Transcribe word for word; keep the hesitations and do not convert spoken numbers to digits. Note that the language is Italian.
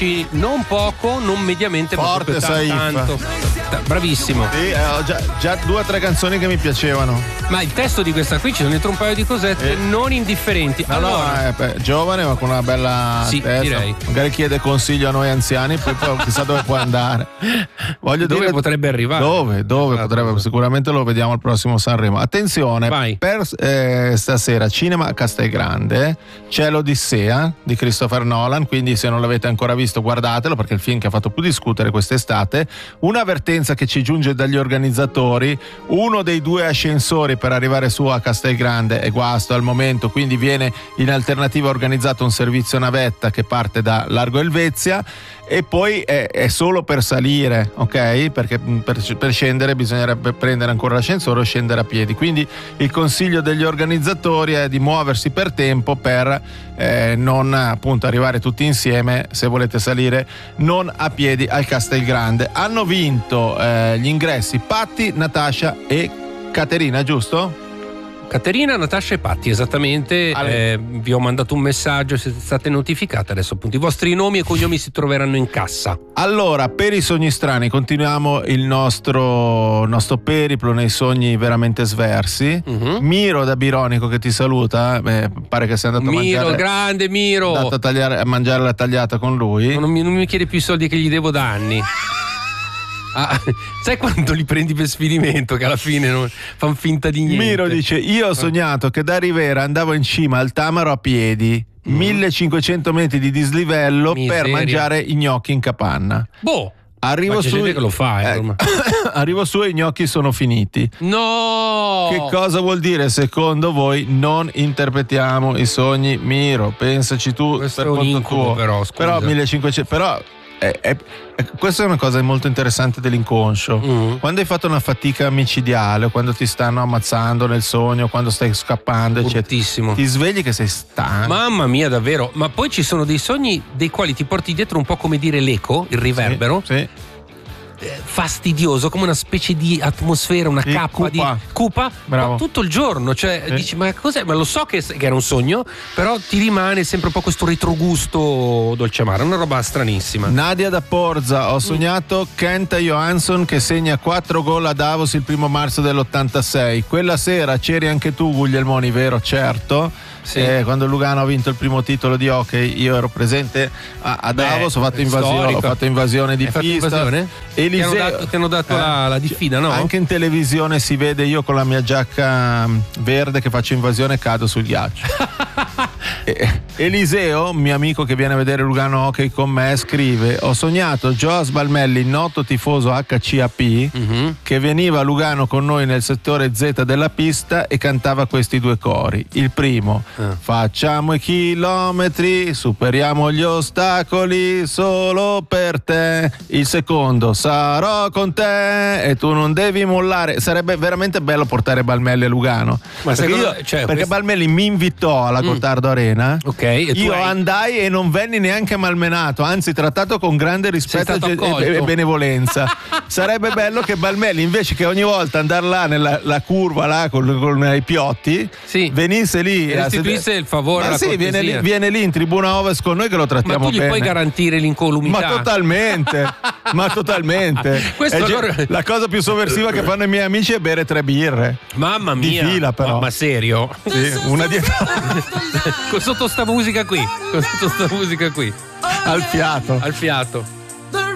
conosci non poco, non mediamente, forte, ma proprio t- tanto. Bravissimo. Sì, eh, ho già, già due o tre canzoni che mi piacevano. Ma il testo di questa qui ci sono dentro un paio di cosette eh. non indifferenti. No, allora, no, è beh, giovane ma con una bella sì, testa. Direi. Magari chiede consiglio a noi anziani, poi, poi chissà dove può andare. Voglio dove dire, potrebbe arrivare? Dove? Dove ah, potrebbe? Dove. Sicuramente lo vediamo al prossimo Sanremo. Attenzione, vai. Per eh, stasera Cinema a Castelgrande c'è l'Odissea di Christopher Nolan, quindi se non l'avete ancora visto guardatelo, perché è il film che ha fatto più discutere quest'estate. Un'avvertenza che ci giunge dagli organizzatori: uno dei due ascensori per arrivare su a Castelgrande è guasto al momento, quindi viene in alternativa organizzato un servizio navetta che parte da Largo Elvezia e poi è, è solo per salire, ok? Perché per, per scendere bisognerebbe prendere ancora l'ascensore o scendere a piedi, quindi il consiglio degli organizzatori è di muoversi per tempo per eh, non appunto arrivare tutti insieme, se volete salire, non a piedi al Castelgrande. Hanno vinto eh, gli ingressi Patti, Natascia e Caterina, giusto? Caterina, Natascia e Patti, esattamente. Eh, vi ho mandato un messaggio, siete state notificate. Adesso appunto i vostri nomi e cognomi si troveranno in cassa. Allora, per i sogni strani continuiamo il nostro, nostro periplo nei sogni veramente sversi. Uh-huh. Miro da Bironico che ti saluta, eh, pare che sia andato Miro, a mangiare. Miro, grande Miro. È andato a, tagliare, a mangiare la tagliata con lui. Non mi, non mi chiede più i soldi che gli devo da anni. Ah, sai quando li prendi per sfinimento che alla fine non fanno finta di niente. Miro dice: io ho sognato che da Rivera andavo in cima al Tamaro a piedi, mm. millecinquecento metri di dislivello. Miseria. Per mangiare i gnocchi in capanna. Boh, arrivo ma c'è su gente che lo fa, eh, eh, arrivo su e i gnocchi sono finiti. No! Che cosa vuol dire secondo voi non interpretiamo i sogni, Miro? Pensaci tu. Questo per è un conto incubo, tuo. però, scusa. Però millecinquecento, però È, è, è, questa è una cosa molto interessante dell'inconscio. Mm. Quando hai fatto una fatica micidiale, quando ti stanno ammazzando nel sogno, quando stai scappando, eccetera, ti svegli che sei stanco. Mamma mia, davvero. Ma poi ci sono dei sogni dei quali ti porti dietro un po' come dire l'eco, il riverbero. Sì, sì. Fastidioso, come una specie di atmosfera, una sì, cappa cupa. di cupa ma tutto il giorno, cioè sì. Dici ma cos'è? Ma lo so che, che era un sogno, però ti rimane sempre un po' questo retrogusto dolce amaro, una roba stranissima. Nadia da Porza: ho sognato mm. Kent Johansson che segna quattro gol a Davos il primo marzo dell'ottantasei. Quella sera c'eri anche tu, Guglielmoni, vero? Certo. Sì. Eh, quando Lugano ha vinto il primo titolo di hockey io ero presente a, a Davos. Beh, ho, fatto invasione, ho fatto invasione di Hai pista invasione? Eliseo, ti hanno dato, ti hanno dato eh, la, la diffida, no? Anche in televisione si vede io con la mia giacca verde che faccio invasione e cado sul ghiaccio. eh, Eliseo, mio amico che viene a vedere Lugano hockey con me, scrive: ho sognato Joas Balmelli, noto tifoso H C A P, uh-huh. che veniva a Lugano con noi nel settore Z della pista e cantava questi due cori. Il primo: Uh. facciamo i chilometri, superiamo gli ostacoli solo per te. Il secondo: sarò con te e tu non devi mollare. Sarebbe veramente bello portare Balmelli a Lugano. Ma perché, io, cioè, perché questo... Balmelli mi invitò alla mm. Gottardo Arena. Okay, e io hai... andai e non venni neanche malmenato, anzi trattato con grande rispetto e, e, e benevolenza. Sarebbe bello che Balmelli, invece che ogni volta andare là nella la curva là con, con i piotti, sì. venisse lì a restituisse il favore. Ma sì, viene lì, viene lì in tribuna ovest con noi che lo trattiamo bene. Ma tu gli bene. puoi garantire l'incolumità? Ma totalmente, ma totalmente. Questo è, allora... La cosa più sovversiva che fanno i miei amici è bere tre birre. Mamma mia. Di fila però. Ma, ma serio? Sì, una dietro. Sotto sta musica qui. Sotto sta musica qui. Al fiato. Al fiato.